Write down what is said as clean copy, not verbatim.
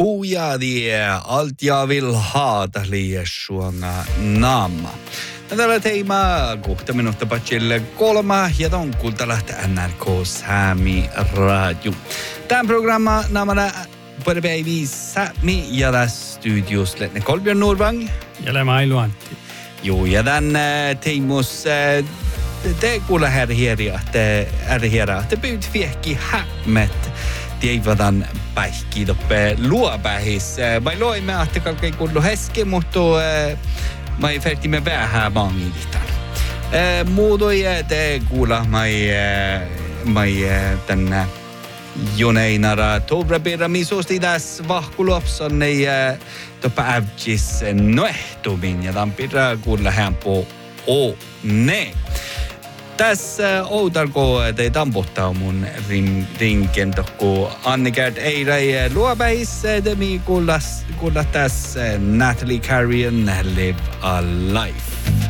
Puhujadi allt jag vill ha tälle suonga naama. Tällä teema 6 minuuttia patsille 3 ja ton kulta lähtee NRK Sami Radio. Tämän programma namana päivi Sami ja tässä studios Letne Kolbjörn Norvang. Ja Mailu Antti. Joo, ja tämän teemus te kuulla herhieriä, te pyyt viehki hämmet. Teivadan päihki toppe luopähis. Mä loimme, että kalkei kullu heske, mutta mä ei färtimme vähän maangiitan. Muutoi te kuulla, mä tänne joneinara tovrapirra misosti tässä vahkulopson ei toppa ävjis noehtumin ja tämän pirra kuulla hän po ne. Tässä outarko te tampottaa mun rinken tokku Annikert Eirai luopäis demi kuulla tässä Natalie Carrion Live a Life.